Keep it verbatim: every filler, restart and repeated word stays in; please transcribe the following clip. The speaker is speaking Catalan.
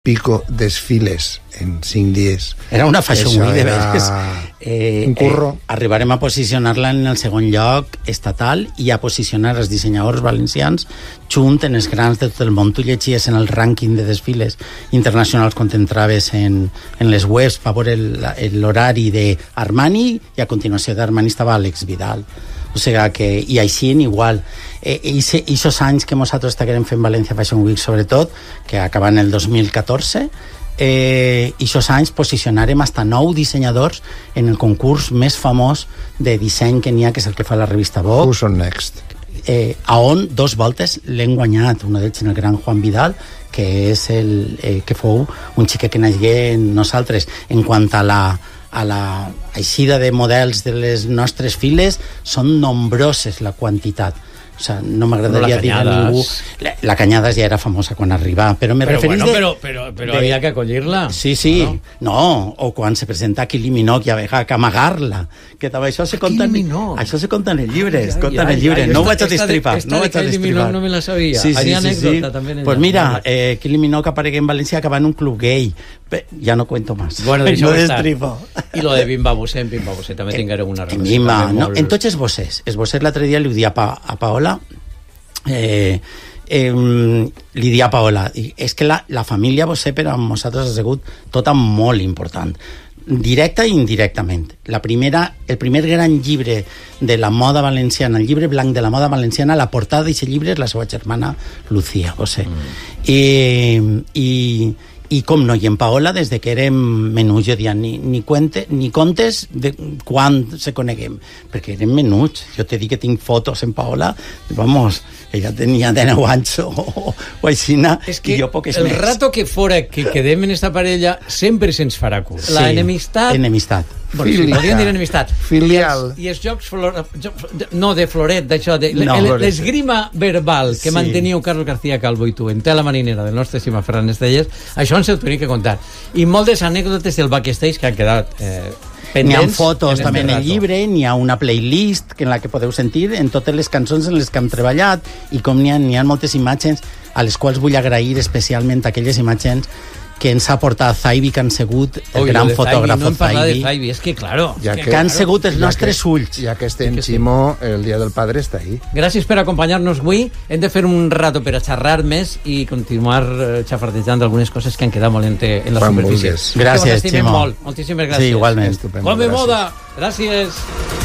pico desfiles en cinc dies. Era una fashion week de veres. Eh, un curro. Eh, arribarem a posicionar-la en el segon lloc estatal i a posicionar els dissenyadors valencians junt en els grans de tot el món. Tu llegies en el rànquing de desfiles internacionals quan t'entraves en, en les webs per veure l'horari d'Armani i a continuació d'Armani estava Alex Vidal. O sigui que, i així en igual. I eh, aquests anys que nosaltres estàvem fent València Fashion Week, sobretot, que acaben el dos mil catorze, eh, aquests anys posicionarem hasta nou dissenyadors en el concurs més famós de disseny que n'hi ha, que és el que fa la revista Vogue. Who's on next? Eh, a on dos voltes l'hem guanyat, un d'ells en el gran Juan Vidal, que és el eh, que fou un xiquet que naixia en nosaltres. En quant a la a la eixida de models de les nostres files, són nombroses la quantitat. O sea, no m'agradaria dir a ningú... La, la Canyades ja era famosa quan arribava, però me referís bueno, de... Però, però, però de, havia que acollir-la. Sí, sí. No, no, o quan se presenta Kylie Minogue i havia que amagar-la. Que també això se conta en, això se conta en el llibre, es conta en el llibre. No ho vaig a destripar. Esta de Kylie Minogue no me la sabia. Sí, sí, sí, sí. Pues mira, eh, Kylie Minogue aparegué en València acabant en un club gay. Ja no cuento más. Bueno, no destripo. I lo de Bimba Bosé, en Bimba Bosé també tinguérem una relació. Bimba, no, en tots els bossers. Els bossers l'altre dia li ho dia a, pa, a Paola, Eh, eh, li dia a Paola, és que la, la família Bosé per a nosaltres ha sigut tota molt important, directa i indirectament. La primera, el primer gran llibre de la moda valenciana, el llibre blanc de la moda valenciana, la portada d'aquest llibre és la seva germana Lucía Bosé. Mm. I, i i com no, i en Paola des de que érem menuts, jo dia, ni, ni, cuente, ni contes de quan se coneguem, perquè érem menuts. Jo te dic que tinc fotos en Paola, vamos, ella tenia deu anys o, o, o aixina, i jo poques el més. El rato que fora que quedem en esta parella sempre se'ns farà curt. Sí, la enemistat... enemistat. Bueno, sí, podríem dir enemistat. Filial. I els, i els jocs flor, jo, no, de floret, d'això, de, no, l'esgrima verbal que sí. Manteníeu Carlos García Calvo i tu en Tela Marinera del nostre estima Ferran Estelles, això ens ho tenim que contar. I moltes anècdotes del backstage que han quedat eh, pendents. N'hi ha fotos en també en el llibre, n'hi ha una playlist en la que podeu sentir en totes les cançons en les que hem treballat, i com n'hi ha, n'hi ha moltes imatges a les quals vull agrair especialment aquelles imatges que ens ha portat Zaibi, que han sigut el Ui, gran fotògraf no hem parlat Zaibi. de Zaibi, és que, claro, ja que, que, que han claro, sigut els nostres que, ulls. Ja que estem, ja Ximo, sí. El Dia del Padre està ahí. Gràcies per acompanyar-nos avui. Hem de fer un rato per a xerrar més i continuar xafardejant algunes coses que han quedat molt en, en la Quan superfície. Gràcies, Ximo. Molt. Moltíssimes gràcies. Sí, igualment. Come moda. Gràcies.